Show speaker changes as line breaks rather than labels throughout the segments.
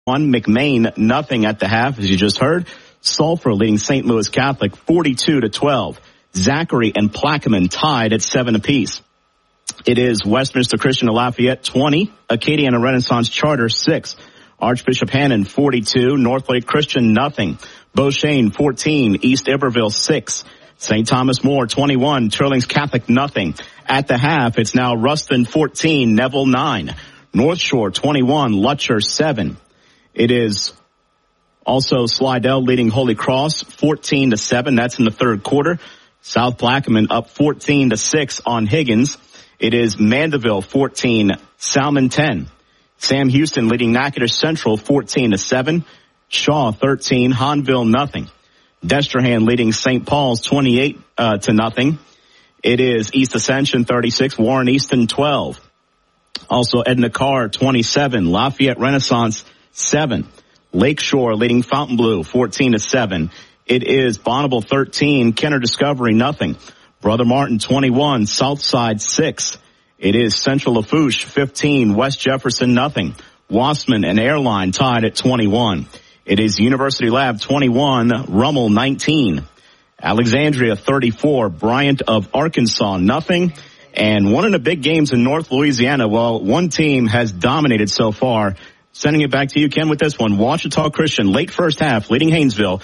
McMain, nothing at the half, as you just heard. Sulphur leading St. Louis Catholic 42-12. Zachary and Plaquemine tied at 7 apiece. It is Westminster Christian of Lafayette 20, Acadiana Renaissance Charter 6, Archbishop Hannon 42, Northlake Christian nothing, Beauchesne 14, East Iberville 6, St. Thomas More 21, Turlings Catholic nothing. At the half, it's now Ruston 14, Neville 9, North Shore 21, Lutcher 7. It is also Slidell leading Holy Cross 14-7. That's in the third quarter. South Plaquemine up 14-6 on Higgins. It is Mandeville 14, Salmon 10. Sam Houston leading Natchitoches Central 14-7. Shaw 13, Hahnville nothing. Destrehan leading St. Paul's 28-0. It is East Ascension 36, Warren Easton 12. Also Edna Carr 27, Lafayette Renaissance 7. Lakeshore leading Fontainebleau 14-7. It is Bonneville 13, Kenner Discovery nothing. Brother Martin 21, Southside 6. It is Central Lafourche 15, West Jefferson nothing. Wassman and Airline tied at 21. It is University Lab 21, Rummel 19. Alexandria 34, Bryant of Arkansas nothing. And one of the big games in North Louisiana, well, one team has dominated so far. Sending it back to you, Ken, with this one. Ouachita Christian, late first half, leading Haynesville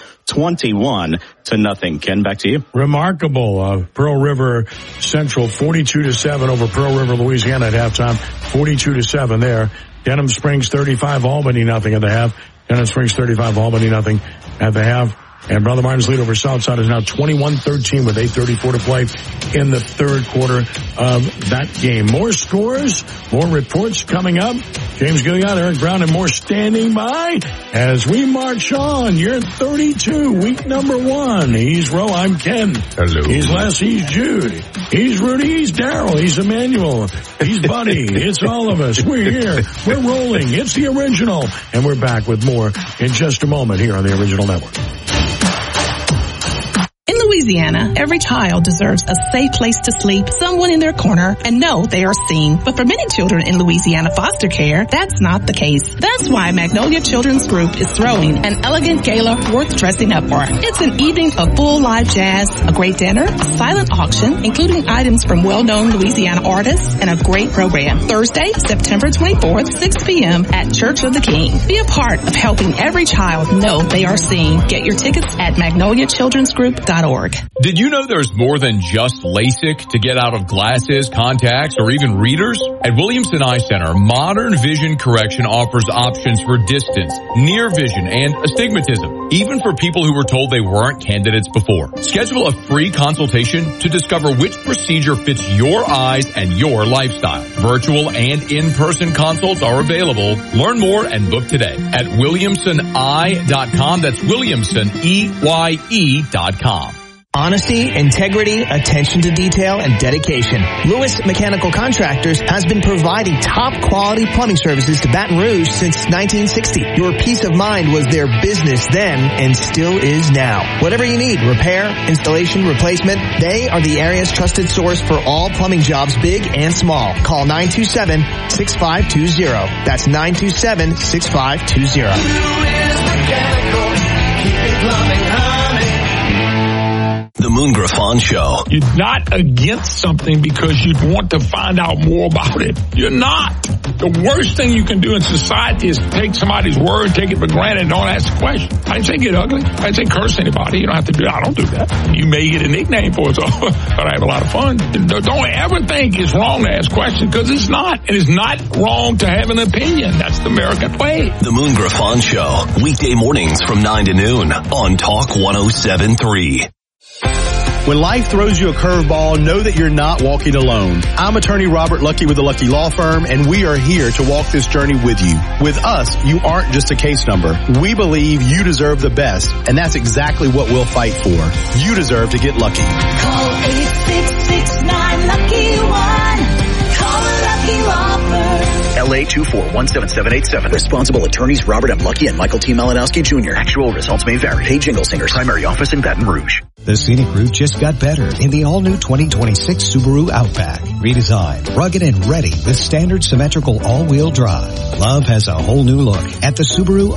21-0. Ken, back to you.
Remarkable. Pearl River Central 42-7 over Pearl River, Louisiana at halftime. 42-7 there. Denham Springs 35, Albany nothing at the half. Denham Springs 35, Albany nothing at the half. And Brother Martin's lead over Southside is now 21-13 with 8:34 to play in the third quarter of that game. More scores, more reports coming up. James Gilliard, Eric Brown, and more standing by as we march on. Year 32, week number 1. He's Ro, I'm Ken.
Hello.
He's Les, he's Jude. He's Rudy, he's Daryl, he's Emmanuel, he's Buddy. It's all of us. We're here. We're rolling. It's the original. And we're back with more in just a moment here on the Original Network.
In Louisiana, every child deserves a safe place to sleep, someone in their corner, and know they are seen. But for many children in Louisiana foster care, that's not the case. That's why Magnolia Children's Group is throwing an elegant gala worth dressing up for. It's an evening of full live jazz, a great dinner, a silent auction, including items from well-known Louisiana artists, and a great program. Thursday, September 24th, 6 p.m. at Church of the King. Be a part of helping every child know they are seen. Get your tickets at magnoliachildrensgroup.org.
Did you know there's more than just LASIK to get out of glasses, contacts, or even readers? At Williamson Eye Center, modern vision correction offers options for distance, near vision, and astigmatism, even for people who were told they weren't candidates before. Schedule a free consultation to discover which procedure fits your eyes and your lifestyle. Virtual and in-person consults are available. Learn more and book today at williamsoneye.com. That's williamsoneye.com.
Honesty, integrity, attention to detail, and dedication. Lewis Mechanical Contractors has been providing top quality plumbing services to Baton Rouge since 1960. Your peace of mind was their business then and still is now. Whatever you need, repair, installation, replacement, they are the area's trusted source for all plumbing jobs, big and small. Call 927-6520. That's 927-6520.
Lewis Mechanical, keeping plumbing honey.
The Moon Griffon Show.
You're not against something because you want to find out more about it. You're not. The worst thing you can do in society is take somebody's word, take it for granted, and don't ask a question. I didn't say get ugly. I didn't say curse anybody. You don't have to do that. I don't do that. You may get a nickname for it, but I have a lot of fun. Don't ever think it's wrong to ask questions, because it's not. It is not wrong to have an opinion. That's the American way.
The Moon Griffon Show. Weekday mornings from 9 to noon on Talk 107.3.
When life throws you a curveball, know that you're not walking alone. I'm attorney Robert Lucky with the Lucky Law Firm, and we are here to walk this journey with you. With us, you aren't just a case number. We believe you deserve the best, and that's exactly what we'll fight for. You deserve to get lucky.
Call 866-9-LUCKY-1. Call the Lucky Law Firm.
LA 2417787. Responsible attorneys Robert M. Lucky and Michael T. Malinowski Jr. Actual results may vary. Hey, Jingle Singers. Primary office in Baton Rouge.
The scenic route just got better in the all-new 2026 Subaru Outback. Redesigned, rugged, and ready with standard symmetrical all-wheel drive. Love has a whole new look at the Subaru